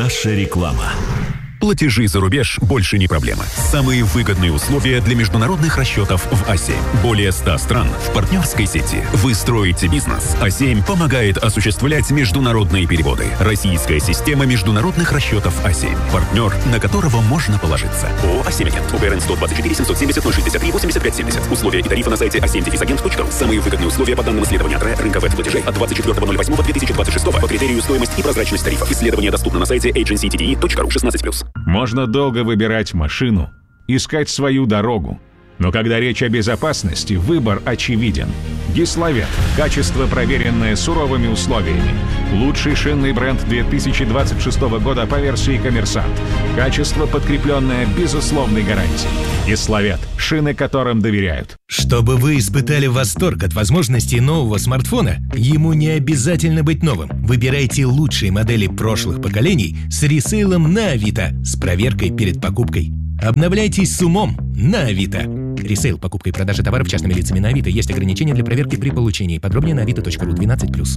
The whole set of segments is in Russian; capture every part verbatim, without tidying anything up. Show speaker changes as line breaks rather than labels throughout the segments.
Наша реклама.
Платежи за рубеж больше не проблема. Самые выгодные условия для международных расчетов в а семь. Более ста стран в партнерской сети. Вы строите бизнес. а семь помогает осуществлять международные переводы. Российская система международных расчетов а семь. Партнер, на которого можно положиться. ООО «А семь Агент». УГРН сто двадцать четыре семьсот семьдесят ноль шестьдесят три восемьдесят пять семьдесят. Условия и тарифы на сайте а семь агент точка ру. Самые выгодные условия по данным исследования АТРЭ рынка веб-платежей от двадцать четвёртого ноль восьмого две тысячи двадцать шестого по критерию стоимость и прозрачность тарифов. Исследование доступно на сайте эйдженси ти ди и точка ру шестнадцать плюс.
Можно долго выбирать машину, искать свою дорогу. Но когда речь о безопасности, выбор очевиден. Гисловет. Качество, проверенное суровыми условиями. Лучший шинный бренд две тысячи двадцать шестого года по версии «Коммерсант». Качество, подкрепленное безусловной гарантией. Гисловет. Шины, которым доверяют.
Чтобы вы испытали восторг от возможностей нового смартфона, ему не обязательно быть новым. Выбирайте лучшие модели прошлых поколений с ресейлом на Авито с проверкой перед покупкой. Обновляйтесь с умом на Авито. Ресейл, покупка и продажа товаров частными лицами на Авито. Есть ограничения для проверки при получении. Подробнее на авито точка ру двенадцать плюс.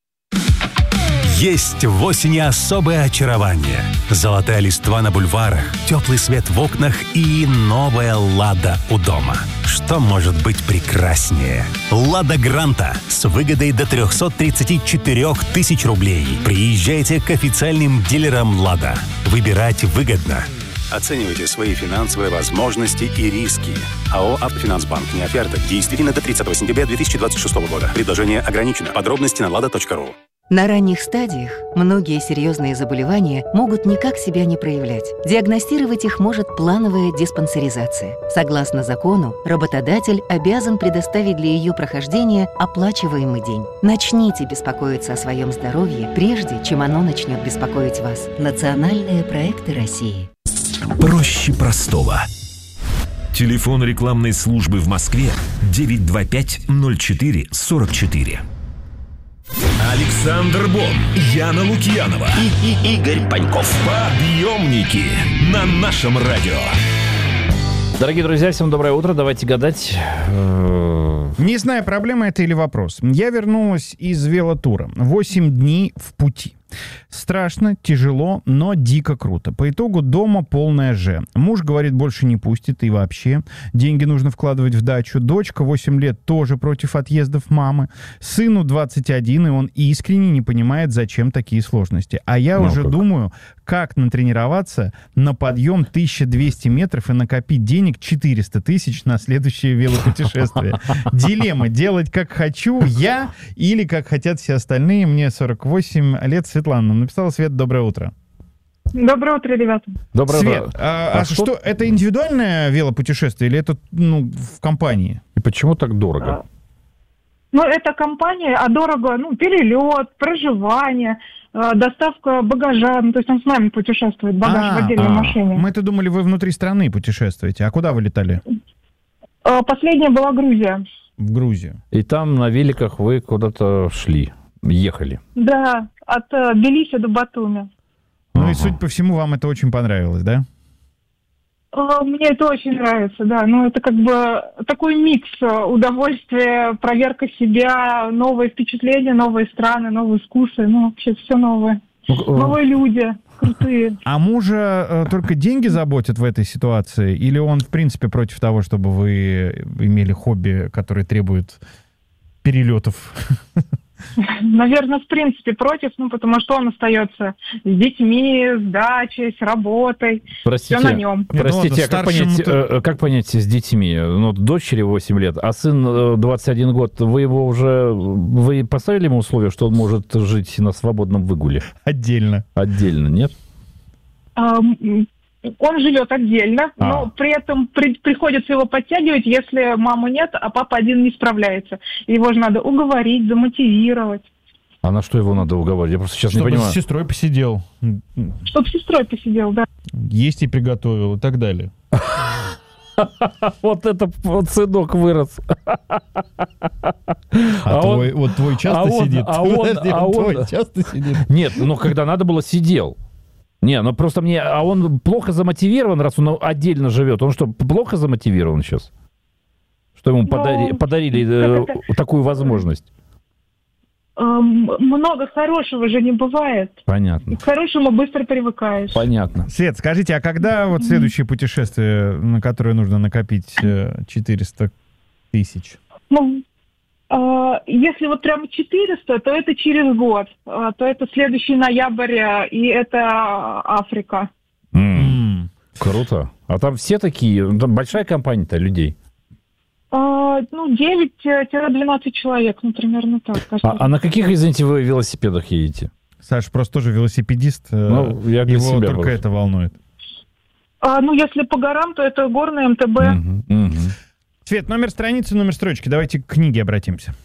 Есть в осени особое очарование. Золотая листва на бульварах, теплый свет в окнах и новая «Лада» у дома. Что может быть прекраснее? «Лада Гранта» с выгодой до триста тридцать четыре тысяч рублей. Приезжайте к официальным дилерам «Лада». Выбирать выгодно.
Оценивайте свои финансовые возможности и риски. АО «Автофинансбанк». Не оферта. Действительно до тридцатого сентября две тысячи двадцать шестого года. Предложение ограничено. Подробности на лада точка ру.
На ранних стадиях многие серьезные заболевания могут никак себя не проявлять. Диагностировать их может плановая диспансеризация. Согласно закону, работодатель обязан предоставить для ее прохождения оплачиваемый день. Начните беспокоиться о своем здоровье, прежде чем оно начнет беспокоить вас. Национальные проекты России.
Проще простого.
Телефон рекламной службы в Москве девять два пять ноль четыре сорок четыре. Александр Бон, Яна Лукьянова и, и Игорь Паньков. Подъемники на нашем радио.
Дорогие друзья, всем доброе утро. Давайте гадать.
Не знаю, проблема это или вопрос. Я вернулась из велотура. Восемь дней в пути. Страшно, тяжело, но дико круто. По итогу дома полная же. Муж говорит, больше не пустит и вообще. Деньги нужно вкладывать в дачу. Дочка восемь лет тоже против отъездов мамы. Сыну двадцать один, и он искренне не понимает, зачем такие сложности. А я ну, уже как? думаю, как натренироваться на подъем тысяча двести метров и накопить денег четыреста тысяч на следующее велопутешествие. Дилемма: делать как хочу я или как хотят все остальные. Мне сорок восемь лет. Светлана написала. Свет, доброе утро.
Доброе утро, ребята.
Доброе Свет, утро. А, а, а что? что, это индивидуальное велопутешествие или это ну, в компании?
И почему так дорого?
А, ну, это компания, а дорого, ну, перелет, проживание, доставка багажа, ну, то есть он с нами путешествует, багаж а, в отдельной а, машине.
Мы-то думали, вы внутри страны путешествуете. А куда вы летали?
Последняя была Грузия.
В Грузию.
И там на великах вы куда-то шли, ехали.
Да, от Тбилиси до Батуми.
Ну ага. И, судя по всему, вам это очень понравилось, да?
Мне это очень нравится, да. Ну, это как бы такой микс удовольствия, проверка себя, новые впечатления, новые страны, новые вкусы, ну, вообще все новое. Новые люди, крутые.
А мужа э, только деньги заботят в этой ситуации? Или он, в принципе, против того, чтобы вы имели хобби, которое требует перелетов?
Наверное, в принципе, против, ну, потому что он остается с детьми, с дачей, с работой.
Простите,
все на нем.
Простите,
Нет, ну,
а как понять, э, как понять с детьми? Ну, дочери восемь лет, а сын двадцать один год. Вы его уже... Вы поставили ему условие, что он может жить на свободном выгуле?
Отдельно.
Отдельно, нет?
Um... Он живет отдельно, а. но при этом при, приходится его подтягивать, если мамы нет, а папа один не справляется. Его же надо уговорить, замотивировать.
А на что его надо уговаривать? Я просто сейчас
Чтобы
не понимаю.
Чтобы с сестрой посидел.
Чтобы с сестрой посидел, да.
Есть и приготовил, и так далее.
Вот это вот сынок вырос.
А твой вот твой часто сидит?
А он
твой часто сидит?
Нет, ну когда надо было, сидел. Не, ну просто мне... А он плохо замотивирован, раз он отдельно живет? Он что, плохо замотивирован сейчас? Что ему ну, подари, подарили э, такую возможность?
эм, много хорошего же не бывает.
Понятно.
К хорошему быстро привыкаешь.
Понятно.
Свет, скажите, а когда вот следующее путешествие, на которое нужно накопить э, четыреста тысяч?
Ну, э, если вот прямо четыреста, то это через год. Э, то это следующий ноябрь, э, и это Африка.
М, Круто. А там все такие, ну, там большая компания-то людей.
Э, ну, девять-двенадцать человек, ну, примерно так. кажется.
А, а на каких, извините, вы велосипедах едете?
Саша просто тоже велосипедист, э,
Ну, я для
его
себя
только
просто.
это волнует.
А, ну, если по горам, то это горный эм тэ бэ.
Мгм, мгм.
Свет, номер страницы, номер строчки. Давайте к книге обратимся.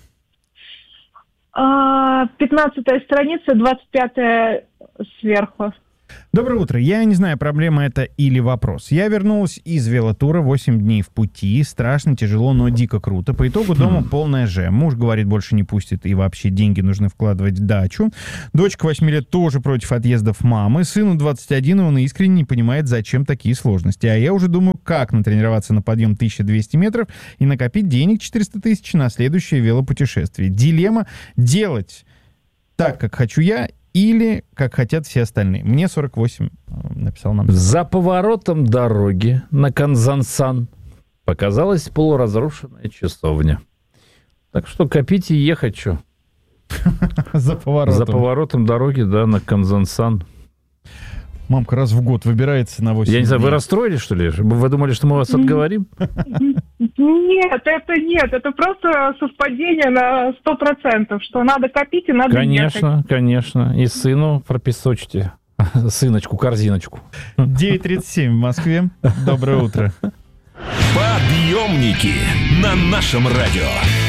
А, пятнадцатая страница, двадцать пятая сверху.
Доброе утро. Я не знаю, проблема это или вопрос. Я вернулась из велотура, восемь дней в пути. Страшно, тяжело, но дико круто. По итогу дома полная же. Муж говорит, больше не пустит, и вообще деньги нужно вкладывать в дачу. Дочка восемь лет тоже против отъездов мамы. Сыну двадцать один, и он искренне не понимает, зачем такие сложности. А я уже думаю, как натренироваться на подъем тысяча двести метров и накопить денег четыреста тысяч на следующее велопутешествие. Дилемма — делать так, как хочу я, или как хотят все остальные. Мне сорок восемь, написал нам.
За поворотом дороги на Канзансан показалась полуразрушенная часовня. Так что копить и ехать что?
За поворотом.
За поворотом дороги, да, на Канзансан.
Мамка раз в год выбирается на восемь
Я не знаю, вы
дней.
расстроились, что ли? Вы думали, что мы вас отговорим?
Нет, это нет, это просто совпадение на сто процентов, что надо копить и надо ехать.
Конечно, конечно. И сыну пропесочьте. Сыночку, корзиночку.
девять тридцать семь в Москве. Доброе утро.
Подъемники на нашем радио.